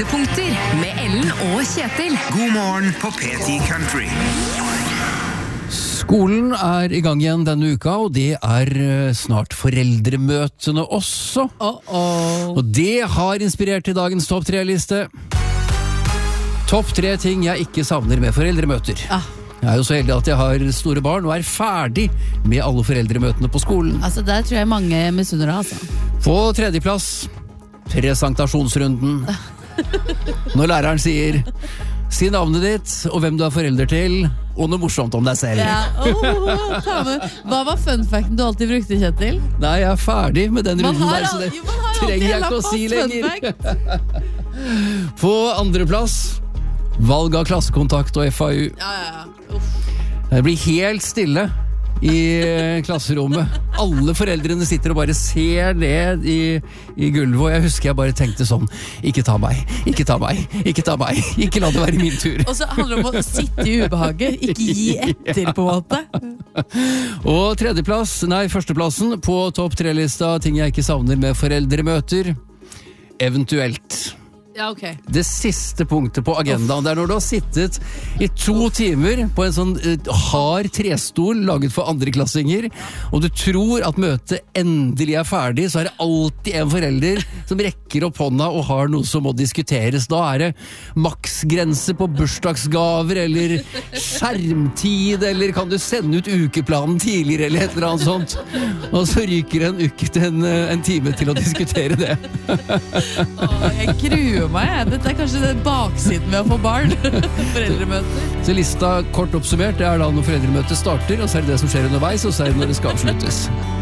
Høydepunkter med Ellen og Kjetil. God morgen på P10 Country. Skolen I gang igjen denne uka, og det snart foreldremøtene også. Og det har inspirert til dagens topp 3-liste. Topp 3 ting jeg ikke savner med foreldremøter. Jeg jo så heldig at jeg har store barn og ferdig med alle foreldremøtene på skolen. Altså, der tror jeg mange misunner altså. På 3. plass, presentasjonsrunden. Når læreren sier si navnet ditt og hvem du forelder til, og noe morsomt om deg selv. Hva var funfacten du alltid brukte, Kjetil? Nei, jeg ferdig med den runden der, så det trenger jeg ikke å si lenger. På 2. plass, valg av klassekontakt og FAU. Det blir helt stille I klasserommet. Alle foreldrene sitter og bare ser ned I gulvet, og jeg husker jeg bare tenkte sånn, ikke ta meg, ikke ta meg, ikke ta meg, ikke la det være min tur. Og så handler det om å sitte I ubehaget, ikke gi etter på en måte. Og 3. plass, nei, 1. plassen på topp 3-lista, ting jeg ikke savner med foreldremøter, eventuelt. Ja, ok. Det siste punktet på agendaen, det når du har sittet I 2 timer på en sånn hard trestol laget for andreklassinger, og du tror at møtet endelig ferdig, så det alltid en forelder som rekker opp hånda og har noe som må diskuteres. Da det maksgrense på bursdagsgaver, eller skjermtid, eller kan du sende ut ukeplanen tidligere, eller et eller annet sånt. Og så ryker en uke til en time til å diskutere det. Jeg gruer meg. Dette kanskje den baksiden ved å få barn. Foreldremøter. Så lista kort oppsummert, det da når foreldremøtet starter, og så det som skjer underveis, og så det når det skal avsluttes.